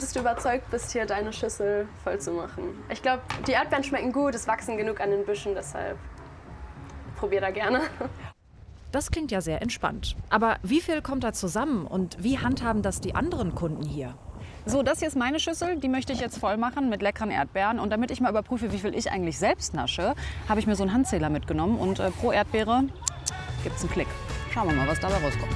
bis du überzeugt bist, hier deine Schüssel voll zu machen. Ich glaube, die Erdbeeren schmecken gut, es wachsen genug an den Büschen, deshalb probier da gerne. Das klingt ja sehr entspannt. Aber wie viel kommt da zusammen und wie handhaben das die anderen Kunden hier? So, das hier ist meine Schüssel, die möchte ich jetzt voll machen mit leckeren Erdbeeren. Und damit ich mal überprüfe, wie viel ich eigentlich selbst nasche, habe ich mir so einen Handzähler mitgenommen. Und pro Erdbeere gibt es einen Klick. Schauen wir mal, was dabei rauskommt.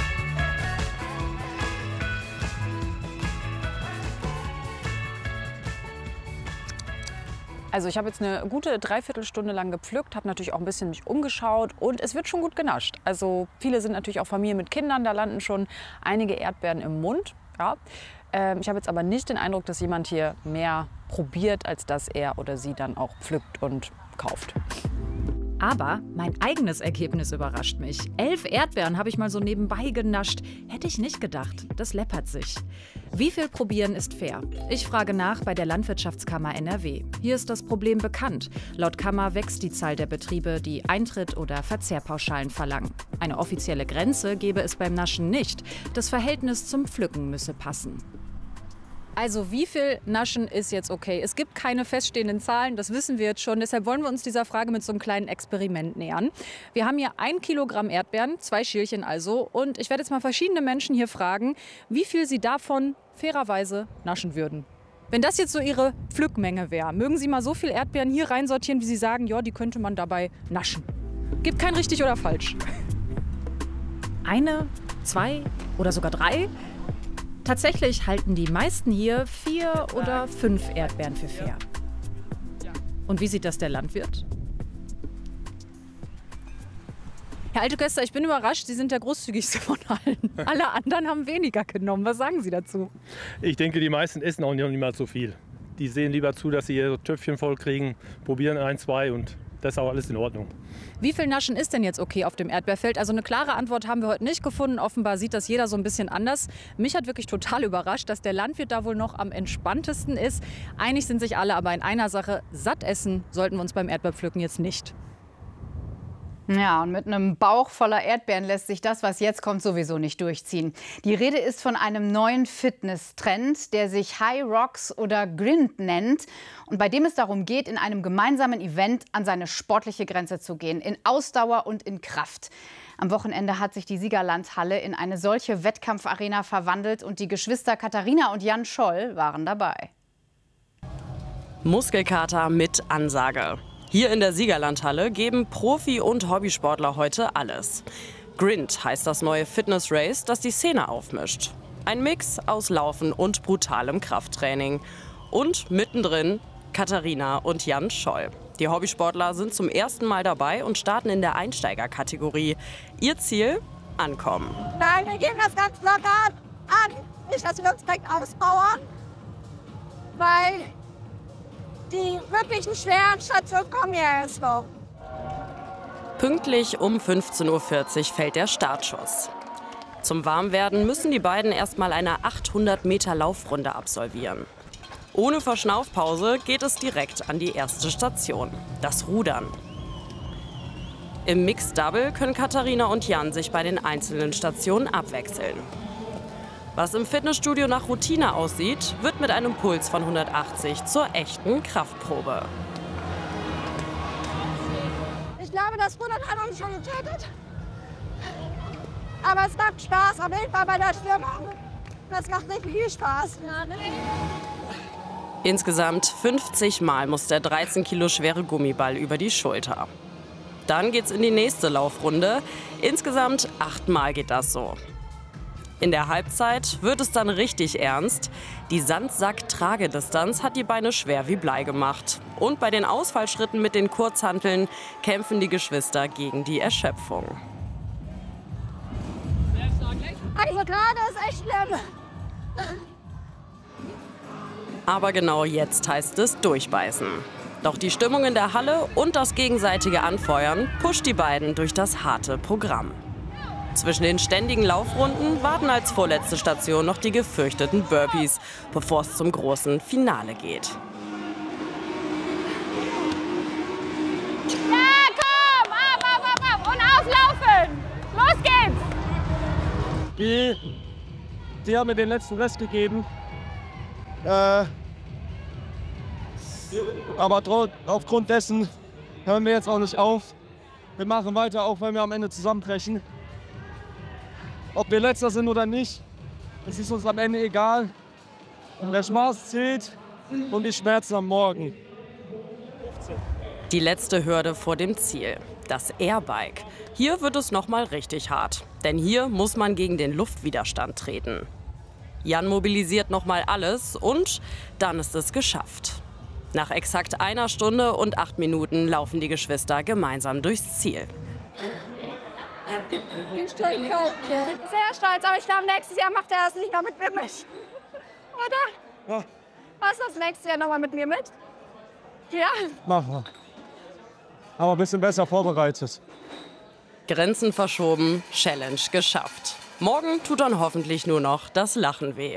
Also ich habe jetzt eine gute Dreiviertelstunde lang gepflückt, habe natürlich auch ein bisschen mich umgeschaut und es wird schon gut genascht. Also viele sind natürlich auch Familien mit Kindern, da landen schon einige Erdbeeren im Mund. Ja. Ich habe jetzt aber nicht den Eindruck, dass jemand hier mehr probiert, als dass er oder sie dann auch pflückt und kauft. Aber mein eigenes Ergebnis überrascht mich. 11 Erdbeeren habe ich mal so nebenbei genascht. Hätte ich nicht gedacht. Das läppert sich. Wie viel probieren ist fair? Ich frage nach bei der Landwirtschaftskammer NRW. Hier ist das Problem bekannt. Laut Kammer wächst die Zahl der Betriebe, die Eintritt- oder Verzehrpauschalen verlangen. Eine offizielle Grenze gebe es beim Naschen nicht. Das Verhältnis zum Pflücken müsse passen. Also wie viel Naschen ist jetzt okay? Es gibt keine feststehenden Zahlen, das wissen wir jetzt schon. Deshalb wollen wir uns dieser Frage mit so einem kleinen Experiment nähern. Wir haben hier 1 Kilogramm Erdbeeren, 2 Schälchen also. Und ich werde jetzt mal verschiedene Menschen hier fragen, wie viel sie davon fairerweise naschen würden. Wenn das jetzt so Ihre Pflückmenge wäre, mögen Sie mal so viel Erdbeeren hier reinsortieren, wie Sie sagen, ja, die könnte man dabei naschen. Gibt kein richtig oder falsch. 1, 2 oder sogar 3? Tatsächlich halten die meisten hier 4 oder 5 Erdbeeren für fair. Und wie sieht das der Landwirt? Herr Alteköster, ich bin überrascht, Sie sind der großzügigste von allen. Alle anderen haben weniger genommen. Was sagen Sie dazu? Ich denke, die meisten essen auch nicht mal so viel. Die sehen lieber zu, dass sie ihre Töpfchen voll kriegen, probieren 1, 2 und das ist auch alles in Ordnung. Wie viel Naschen ist denn jetzt okay auf dem Erdbeerfeld? Also eine klare Antwort haben wir heute nicht gefunden. Offenbar sieht das jeder so ein bisschen anders. Mich hat wirklich total überrascht, dass der Landwirt da wohl noch am entspanntesten ist. Einig sind sich alle aber in einer Sache: satt essen sollten wir uns beim Erdbeerpflücken jetzt nicht. Ja, und mit einem Bauch voller Erdbeeren lässt sich das, was jetzt kommt, sowieso nicht durchziehen. Die Rede ist von einem neuen Fitness-Trend, der sich High Rocks oder Grind nennt und bei dem es darum geht, in einem gemeinsamen Event an seine sportliche Grenze zu gehen, in Ausdauer und in Kraft. Am Wochenende hat sich die Siegerlandhalle in eine solche Wettkampfarena verwandelt und die Geschwister Katharina und Jan Scholl waren dabei. Muskelkater mit Ansage. Hier in der Siegerlandhalle geben Profi- und Hobbysportler heute alles. Grind heißt das neue Fitness-Race, das die Szene aufmischt. Ein Mix aus Laufen und brutalem Krafttraining. Und mittendrin Katharina und Jan Scholl. Die Hobbysportler sind zum ersten Mal dabei und starten in der Einsteigerkategorie. Ihr Ziel? Ankommen. Nein, wir gehen das ganz locker an. Nicht, dass wir uns direkt auspowern. Weil die wirklichen schweren Stationen kommen ja erst noch. Pünktlich um 15:40 Uhr fällt der Startschuss. Zum Warmwerden müssen die beiden erst mal eine 800 Meter Laufrunde absolvieren. Ohne Verschnaufpause geht es direkt an die erste Station, das Rudern. Im Mixed Double können Katharina und Jan sich bei den einzelnen Stationen abwechseln. Was im Fitnessstudio nach Routine aussieht, wird mit einem Puls von 180 zur echten Kraftprobe. Ich glaube, das Rudern hat uns schon getötet. Aber es macht Spaß, auf jeden Fall bei der Stimmung. Das macht richtig viel Spaß. Insgesamt 50 Mal muss der 13 Kilo schwere Gummiball über die Schulter. Dann geht's in die nächste Laufrunde. Insgesamt 8 Mal geht das so. In der Halbzeit wird es dann richtig ernst. Die Sandsack-Tragedistanz hat die Beine schwer wie Blei gemacht. Und bei den Ausfallschritten mit den Kurzhanteln kämpfen die Geschwister gegen die Erschöpfung. Also gerade ist echt schlimm. Aber genau jetzt heißt es durchbeißen. Doch die Stimmung in der Halle und das gegenseitige Anfeuern pusht die beiden durch das harte Programm. Zwischen den ständigen Laufrunden warten als vorletzte Station noch die gefürchteten Burpees, bevor es zum großen Finale geht. Ja, komm! Ab! Und auflaufen! Los geht's! Die haben mir den letzten Rest gegeben. Aber aufgrund dessen hören wir jetzt auch nicht auf. Wir machen weiter, auch wenn wir am Ende zusammenbrechen. Ob wir Letzter sind oder nicht, es ist uns am Ende egal. Der Spaß zählt und die Schmerzen am Morgen. Die letzte Hürde vor dem Ziel, das Airbike. Hier wird es noch mal richtig hart, denn hier muss man gegen den Luftwiderstand treten. Jan mobilisiert noch mal alles und dann ist es geschafft. Nach exakt 1 Stunde und 8 Minuten laufen die Geschwister gemeinsam durchs Ziel. Ich bin sehr stolz, aber ich glaube, nächstes Jahr macht er das nicht mehr mit mir mit. Oder? Ja. Was das nächste Jahr noch mal mit mir mit? Ja. Machen wir. Aber ein bisschen besser vorbereitet. Grenzen verschoben, Challenge geschafft. Morgen tut dann hoffentlich nur noch das Lachen weh.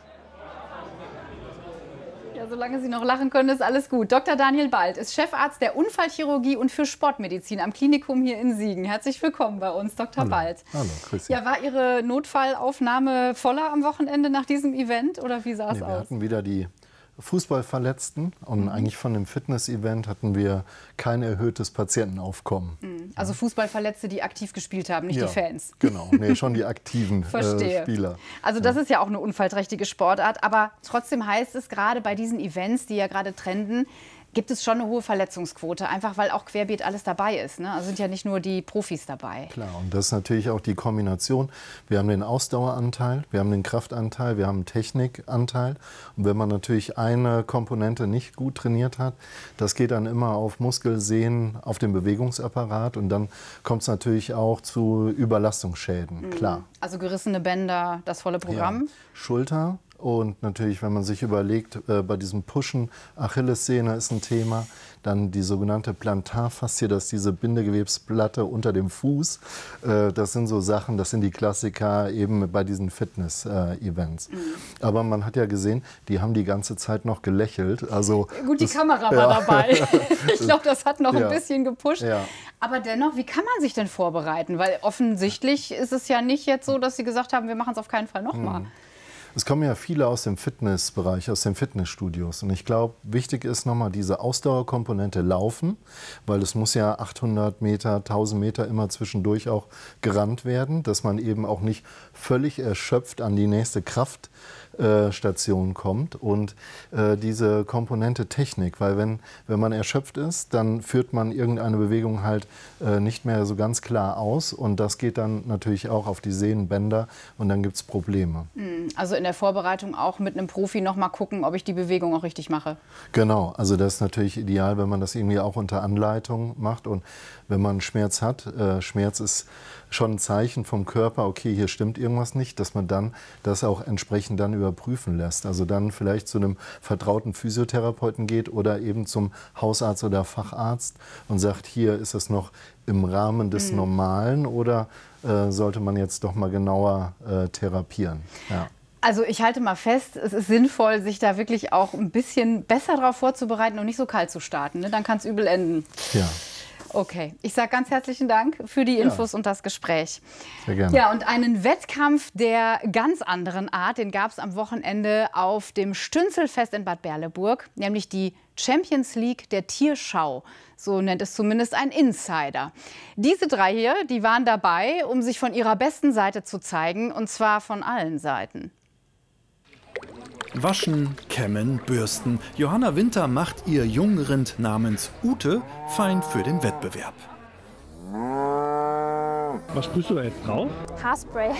Ja, solange Sie noch lachen können, ist alles gut. Dr. Daniel Bald ist Chefarzt der Unfallchirurgie und für Sportmedizin am Klinikum hier in Siegen. Herzlich willkommen bei uns, Dr. Bald. Hallo, grüß Sie. Ja, war Ihre Notfallaufnahme voller am Wochenende nach diesem Event oder wie sah es aus? Wir hatten wieder die Fußballverletzten und eigentlich von dem Fitness-Event hatten wir kein erhöhtes Patientenaufkommen. Also Fußballverletzte, die aktiv gespielt haben, nicht die Fans. Genau, nee, schon die aktiven Spieler. Also das ist ja auch eine unfallträchtige Sportart, aber trotzdem heißt es gerade bei diesen Events, die ja gerade trenden, gibt es schon eine hohe Verletzungsquote, einfach weil auch querbeet alles dabei ist. Ne? Also sind ja nicht nur die Profis dabei. Klar, und das ist natürlich auch die Kombination. Wir haben den Ausdaueranteil, wir haben den Kraftanteil, wir haben den Technikanteil. Und wenn man natürlich eine Komponente nicht gut trainiert hat, das geht dann immer auf Muskel, Sehnen, auf den Bewegungsapparat. Und dann kommt es natürlich auch zu Überlastungsschäden, klar. Also gerissene Bänder, das volle Programm. Ja. Schulter. Und natürlich, wenn man sich überlegt, bei diesem Pushen, Achillessehne ist ein Thema, dann die sogenannte Plantarfaszie, das ist diese Bindegewebsplatte unter dem Fuß. Das sind so Sachen, das sind die Klassiker eben bei diesen Fitness-Events. Aber man hat ja gesehen, die haben die ganze Zeit noch gelächelt. Also gut, die Kamera war dabei. Ich glaube, das hat noch ein bisschen gepusht. Ja. Aber dennoch, wie kann man sich denn vorbereiten? Weil offensichtlich ist es ja nicht jetzt so, dass Sie gesagt haben, wir machen es auf keinen Fall nochmal. Es kommen ja viele aus dem Fitnessbereich, aus den Fitnessstudios. Und ich glaube, wichtig ist nochmal diese Ausdauerkomponente Laufen, weil es muss ja 800 Meter, 1000 Meter immer zwischendurch auch gerannt werden, dass man eben auch nicht völlig erschöpft an die nächste Kraftstation kommt. Und diese Komponente Technik, weil wenn man erschöpft ist, dann führt man irgendeine Bewegung halt nicht mehr so ganz klar aus. Und das geht dann natürlich auch auf die Sehnenbänder und dann gibt es Probleme. Also in der Vorbereitung auch mit einem Profi noch mal gucken, ob ich die Bewegung auch richtig mache. Genau, also das ist natürlich ideal, wenn man das irgendwie auch unter Anleitung macht. Und wenn man Schmerz hat, Schmerz ist schon ein Zeichen vom Körper, okay, hier stimmt irgendwas nicht, dass man dann das auch entsprechend dann überprüfen lässt. Also dann vielleicht zu einem vertrauten Physiotherapeuten geht oder eben zum Hausarzt oder Facharzt und sagt, hier ist es noch im Rahmen des Normalen oder sollte man jetzt doch mal genauer therapieren. Ja. Also ich halte mal fest, es ist sinnvoll, sich da wirklich auch ein bisschen besser darauf vorzubereiten und nicht so kalt zu starten. Ne? Dann kann es übel enden. Ja. Okay, ich sage ganz herzlichen Dank für die Infos und das Gespräch. Sehr gerne. Ja, und einen Wettkampf der ganz anderen Art, den gab es am Wochenende auf dem Stünzelfest in Bad Berleburg, nämlich die Champions League der Tierschau. So nennt es zumindest ein Insider. Diese 3 hier, die waren dabei, um sich von ihrer besten Seite zu zeigen, und zwar von allen Seiten. Waschen, kämmen, bürsten. Johanna Winter macht ihr Jungrind namens Ute fein für den Wettbewerb. Was sprühst du da jetzt drauf? Haarspray.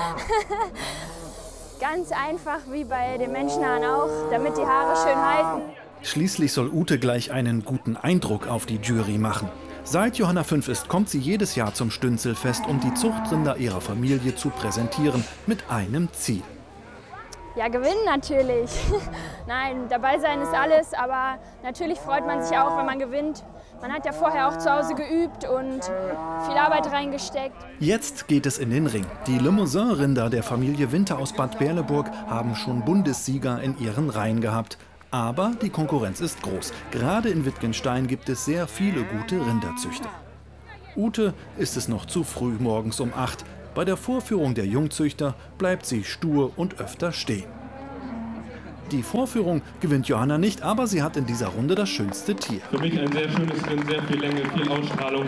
Ganz einfach wie bei den Menschenhaaren auch, damit die Haare schön halten. Schließlich soll Ute gleich einen guten Eindruck auf die Jury machen. Seit Johanna 5 ist, kommt sie jedes Jahr zum Stünzelfest, um die Zuchtrinder ihrer Familie zu präsentieren, mit einem Ziel. Ja, gewinnen natürlich. Nein, dabei sein ist alles, aber natürlich freut man sich auch, wenn man gewinnt. Man hat ja vorher auch zu Hause geübt und viel Arbeit reingesteckt. Jetzt geht es in den Ring. Die Limousin-Rinder der Familie Winter aus Bad Berleburg haben schon Bundessieger in ihren Reihen gehabt. Aber die Konkurrenz ist groß. Gerade in Wittgenstein gibt es sehr viele gute Rinderzüchter. Ute ist es noch zu früh morgens um 8. Bei der Vorführung der Jungzüchter bleibt sie stur und öfter stehen. Die Vorführung gewinnt Johanna nicht, aber sie hat in dieser Runde das schönste Tier. Für mich ein sehr schönes Rind, sehr viel Länge, viel Ausstrahlung.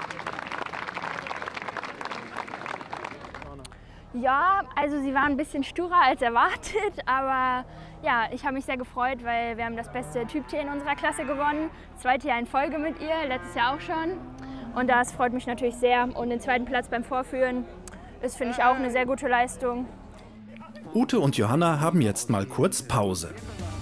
Ja, also sie war ein bisschen sturer als erwartet, aber ja, ich habe mich sehr gefreut, weil wir haben das beste Typtier in unserer Klasse gewonnen. 2. Jahr in Folge mit ihr, letztes Jahr auch schon. Und das freut mich natürlich sehr. Und den 2. Platz beim Vorführen ist, finde ich, auch eine sehr gute Leistung. Ute und Johanna haben jetzt mal kurz Pause.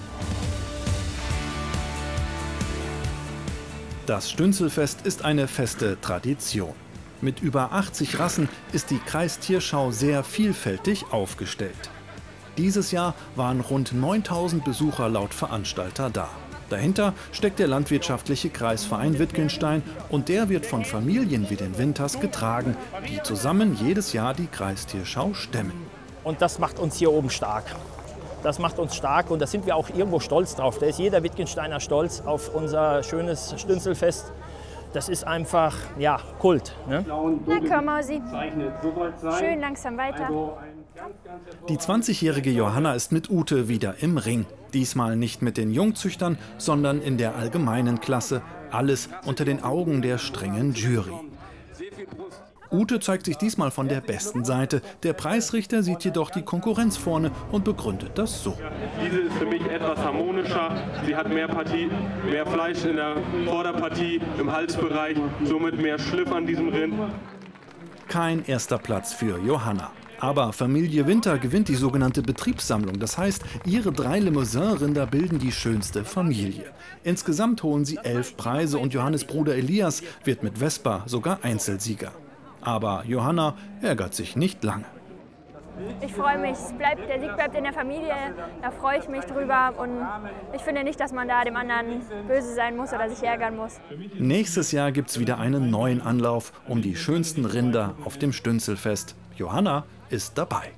Das Stünzelfest ist eine feste Tradition. Mit über 80 Rassen ist die Kreistierschau sehr vielfältig aufgestellt. Dieses Jahr waren rund 9000 Besucher laut Veranstalter da. Dahinter steckt der landwirtschaftliche Kreisverein Wittgenstein und der wird von Familien wie den Winters getragen, die zusammen jedes Jahr die Kreistierschau stemmen. Und das macht uns hier oben stark. Das macht uns stark und da sind wir auch irgendwo stolz drauf. Da ist jeder Wittgensteiner stolz auf unser schönes Stünzelfest. Das ist einfach, ja, Kult. Ne? Na komm, Mausi. Schön langsam weiter. Die 20-jährige Johanna ist mit Ute wieder im Ring. Diesmal nicht mit den Jungzüchtern, sondern in der allgemeinen Klasse. Alles unter den Augen der strengen Jury. Ute zeigt sich diesmal von der besten Seite. Der Preisrichter sieht jedoch die Konkurrenz vorne und begründet das so. Diese ist für mich etwas harmonischer. Sie hat mehr Partie, mehr Fleisch in der Vorderpartie, im Halsbereich, somit mehr Schliff an diesem Rind. Kein erster Platz für Johanna. Aber Familie Winter gewinnt die sogenannte Betriebssammlung. Das heißt, ihre 3 Limousin-Rinder bilden die schönste Familie. Insgesamt holen sie 11 Preise und Johannes Bruder Elias wird mit Vespa sogar Einzelsieger. Aber Johanna ärgert sich nicht lange. Ich freue mich, der Sieg bleibt in der Familie, da freue ich mich drüber und ich finde nicht, dass man da dem anderen böse sein muss oder sich ärgern muss. Nächstes Jahr gibt es wieder einen neuen Anlauf um die schönsten Rinder auf dem Stünzelfest. Johanna ist dabei.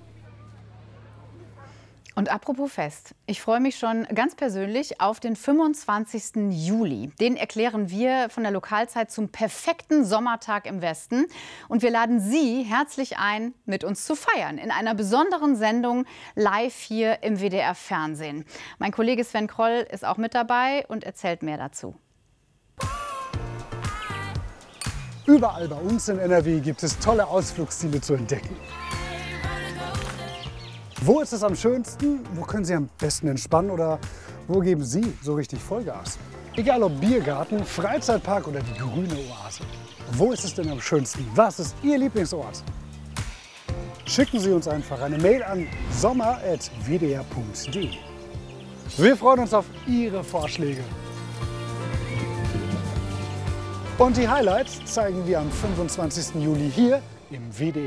Und apropos Fest, ich freue mich schon ganz persönlich auf den 25. Juli. Den erklären wir von der Lokalzeit zum perfekten Sommertag im Westen. Und wir laden Sie herzlich ein, mit uns zu feiern. In einer besonderen Sendung live hier im WDR-Fernsehen. Mein Kollege Sven Kroll ist auch mit dabei und erzählt mehr dazu. Überall bei uns in NRW gibt es tolle Ausflugsziele zu entdecken. Wo ist es am schönsten? Wo können Sie am besten entspannen? Oder wo geben Sie so richtig Vollgas? Egal ob Biergarten, Freizeitpark oder die grüne Oase. Wo ist es denn am schönsten? Was ist Ihr Lieblingsort? Schicken Sie uns einfach eine Mail an sommer@wdr.de. Wir freuen uns auf Ihre Vorschläge. Und die Highlights zeigen wir am 25. Juli hier im WDR.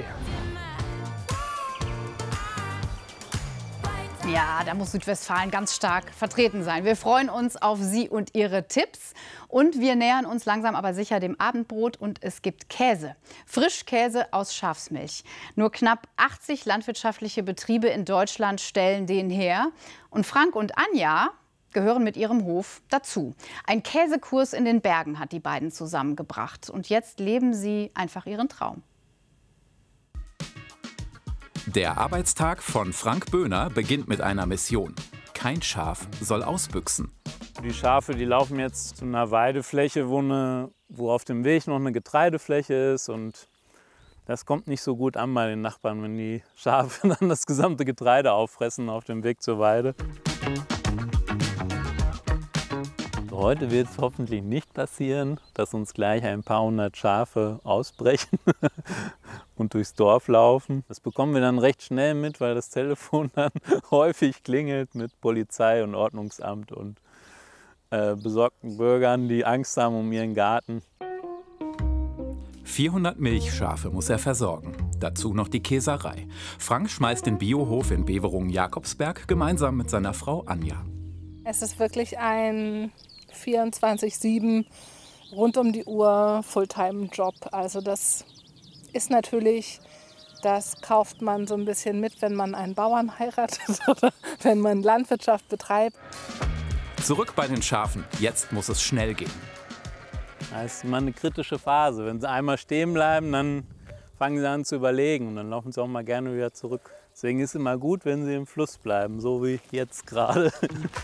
Ja, da muss Südwestfalen ganz stark vertreten sein. Wir freuen uns auf Sie und Ihre Tipps. Und wir nähern uns langsam aber sicher dem Abendbrot und es gibt Käse. Frischkäse aus Schafsmilch. Nur knapp 80 landwirtschaftliche Betriebe in Deutschland stellen den her. Und Frank und Anja gehören mit ihrem Hof dazu. Ein Käsekurs in den Bergen hat die beiden zusammengebracht. Und jetzt leben sie einfach ihren Traum. Der Arbeitstag von Frank Böhner beginnt mit einer Mission. Kein Schaf soll ausbüchsen. Die Schafe, die laufen jetzt zu einer Weidefläche, wo auf dem Weg noch eine Getreidefläche ist. Und das kommt nicht so gut an bei den Nachbarn, wenn die Schafe dann das gesamte Getreide auffressen auf dem Weg zur Weide. Heute wird es hoffentlich nicht passieren, dass uns gleich ein paar hundert Schafe ausbrechen und durchs Dorf laufen. Das bekommen wir dann recht schnell mit, weil das Telefon dann häufig klingelt mit Polizei und Ordnungsamt und besorgten Bürgern, die Angst haben um ihren Garten. 400 Milchschafe muss er versorgen. Dazu noch die Käserei. Frank schmeißt den Biohof in Beverungen-Jakobsberg gemeinsam mit seiner Frau Anja. Es ist wirklich ein 24/7, rund um die Uhr Fulltime-Job. Also das ist natürlich, das kauft man so ein bisschen mit, wenn man einen Bauern heiratet oder wenn man Landwirtschaft betreibt. Zurück bei den Schafen. Jetzt muss es schnell gehen. Das ist immer eine kritische Phase. Wenn sie einmal stehen bleiben, dann fangen sie an zu überlegen und dann laufen sie auch mal gerne wieder zurück. Deswegen ist es immer gut, wenn sie im Fluss bleiben, so wie jetzt gerade.